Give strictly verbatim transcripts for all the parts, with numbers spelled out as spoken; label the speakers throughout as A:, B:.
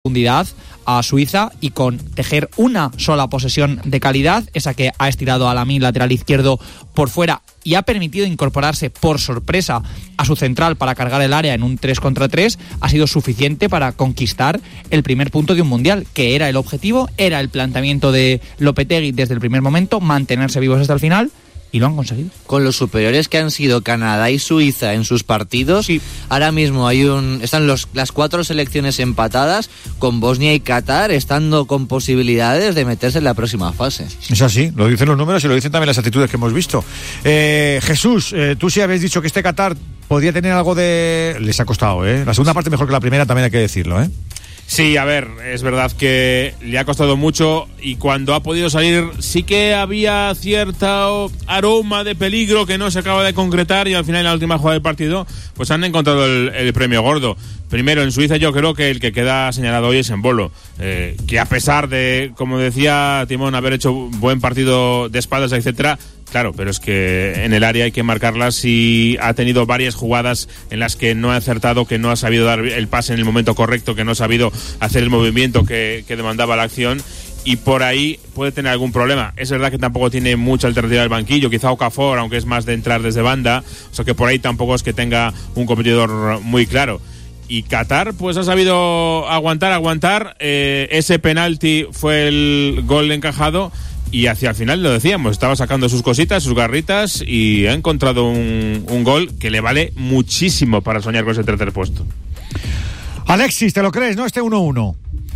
A: profundidad a Suiza y con tejer una sola posesión de calidad, esa que ha estirado a Lamine, lateral izquierdo, por fuera y ha permitido incorporarse por sorpresa a su central para cargar el área en un tres contra tres, ha sido suficiente para conquistar el primer punto de un mundial, que era el objetivo, era el planteamiento de Lopetegui desde el primer momento, mantenerse vivos hasta el final. Y lo han conseguido.
B: Con los superiores que han sido Canadá y Suiza en sus partidos, sí. Ahora mismo hay un están los, las cuatro selecciones empatadas, con Bosnia y Qatar estando con posibilidades de meterse en la próxima fase.
C: Es así, lo dicen los números y lo dicen también las actitudes que hemos visto. Eh, Jesús, eh, tú sí habéis dicho que este Qatar podría tener algo de... Les ha costado, ¿eh? La segunda parte mejor que la primera, también hay que decirlo, ¿eh?
D: Sí, a ver, es verdad que le ha costado mucho y cuando ha podido salir sí que había cierto aroma de peligro que no se acaba de concretar y al final en la última jugada del partido pues han encontrado el, el premio gordo. Primero, en Suiza yo creo que el que queda señalado hoy es Embolo, eh, que a pesar de, como decía Timón, haber hecho buen partido de espaldas, etcétera, claro, pero es que en el área hay que marcarlas y ha tenido varias jugadas en las que no ha acertado, que no ha sabido dar el pase en el momento correcto, que no ha sabido hacer el movimiento que, que demandaba la acción. Y por ahí puede tener algún problema. Es verdad que tampoco tiene mucha alternativa del banquillo, quizá Okafor, aunque es más de entrar desde banda, o sea que por ahí tampoco es que tenga un competidor muy claro. Y Qatar pues ha sabido aguantar, aguantar, eh, ese penalti fue el gol encajado y hacia el final, lo decíamos, estaba sacando sus cositas, sus garritas y ha encontrado un, un gol que le vale muchísimo para soñar con ese tercer puesto.
C: Alexis, ¿te lo crees, no? Este uno uno.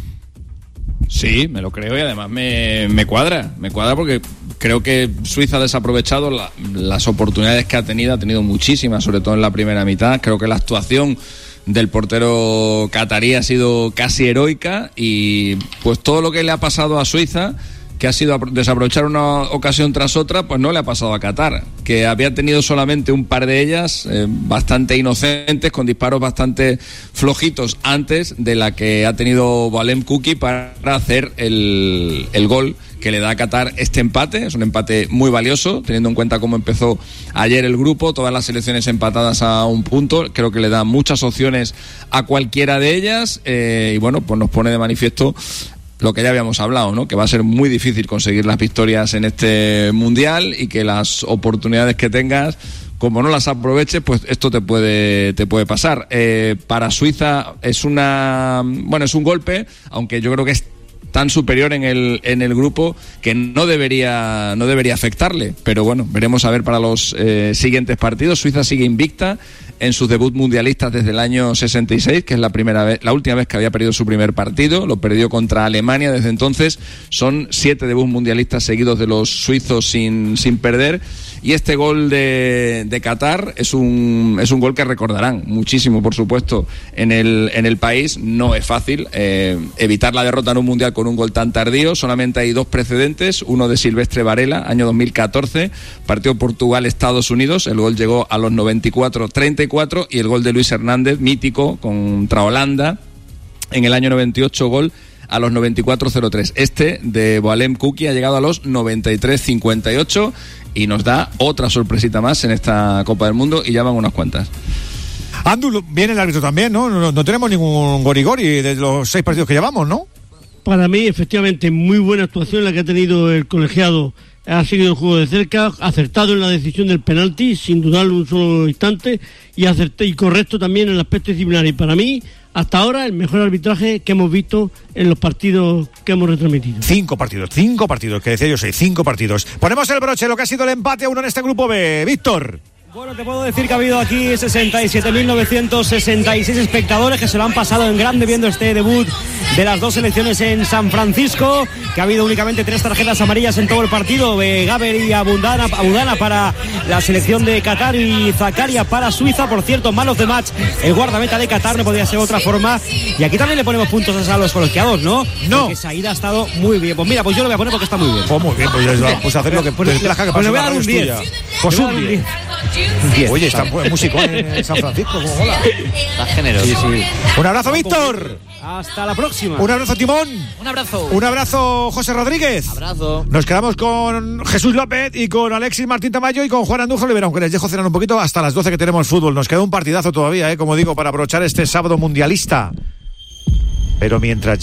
E: Sí, me lo creo y además me, me cuadra, me cuadra porque creo que Suiza ha desaprovechado la, las oportunidades que ha tenido, ha tenido muchísimas, sobre todo en la primera mitad. Creo que la actuación del portero catarí ha sido casi heroica y pues todo lo que le ha pasado a Suiza, que ha sido desaprovechar una ocasión tras otra, pues no le ha pasado a Qatar, que había tenido solamente un par de ellas eh, bastante inocentes, con disparos bastante flojitos antes de la que ha tenido Boalem Kuki para hacer el, el gol que le da a Qatar este empate. Es un empate muy valioso, teniendo en cuenta cómo empezó ayer el grupo, todas las selecciones empatadas a un punto. Creo que le da muchas opciones a cualquiera de ellas eh, y bueno, pues nos pone de manifiesto lo que ya habíamos hablado, ¿no? Que va a ser muy difícil conseguir las victorias en este mundial y que las oportunidades que tengas, como no las aproveches, pues esto te puede te puede pasar. Eh, para Suiza es una bueno es un golpe, aunque yo creo que es tan superior en el en el grupo que no debería no debería afectarle, pero bueno, veremos a ver para los eh, siguientes partidos. Suiza sigue invicta en sus debut mundialistas desde el año sesenta y seis, que es la primera vez, la última vez que había perdido su primer partido, lo perdió contra Alemania. Desde entonces son siete debuts mundialistas seguidos de los suizos sin sin perder. Y este gol de, de Qatar es un es un gol que recordarán muchísimo, por supuesto, en el en el país. No es fácil eh, evitar la derrota en un mundial con un gol tan tardío. Solamente hay dos precedentes, uno de Silvestre Varela, año dos mil catorce, partido Portugal-Estados Unidos, el gol llegó a los noventa y cuatro treinta y cuatro, y el gol de Luis Hernández, mítico, contra Holanda, en el año noventa y ocho, gol a los noventa y cuatro cero tres. Este de Boalem Kuki ha llegado a los noventa y tres cincuenta y ocho y nos da otra sorpresita más en esta Copa del Mundo y ya van unas cuantas.
C: Andu, viene el árbitro también, ¿no? No, no tenemos ningún gorigori de los seis partidos que llevamos, ¿no?
F: Para mí, efectivamente, muy buena actuación la que ha tenido el colegiado. Ha seguido el juego de cerca, acertado en la decisión del penalti, sin dudarlo un solo instante, y, acerté, y correcto también en el aspecto disciplinario. Y para mí, hasta ahora, el mejor arbitraje que hemos visto en los partidos que hemos retransmitido.
C: Cinco partidos, cinco partidos, que decía yo seis, cinco partidos. Ponemos el broche, lo que ha sido el empate a uno en este grupo B. Víctor.
G: Bueno, te puedo decir que ha habido aquí sesenta y siete mil novecientos sesenta y seis espectadores que se lo han pasado en grande viendo este debut de las dos selecciones en San Francisco, que ha habido únicamente tres tarjetas amarillas en todo el partido, de Gaber y Abundana, Abundana para la selección de Qatar y Zakaria para Suiza. Por cierto, man of the match, el guardameta de Qatar, no podría ser de otra forma. Y aquí también le ponemos puntos a los colegiados, ¿no?
C: No.
G: Porque Saíd ha estado muy bien. Pues mira, pues yo lo voy a poner porque está muy bien.
C: Pues muy bien, pues, ya, pues hacer lo que
G: pues,
C: te plaja que
G: pues
C: pase.
G: le voy a dar un diez.
C: Pues un diez. Oye, está un musicón en San Francisco, como mola.
B: Está generoso.
C: Sí, sí. Un abrazo, Víctor.
G: Hasta la próxima.
C: Un abrazo, Timón.
B: Un abrazo.
C: Un abrazo, José Rodríguez.
B: Abrazo.
C: Nos quedamos con Jesús López y con Alexis Martín Tamayo y con Juan Andújar Olivera, aunque les dejo cenar un poquito hasta las doce que tenemos fútbol. Nos queda un partidazo todavía, eh, como digo, para aprovechar este sábado mundialista. Pero mientras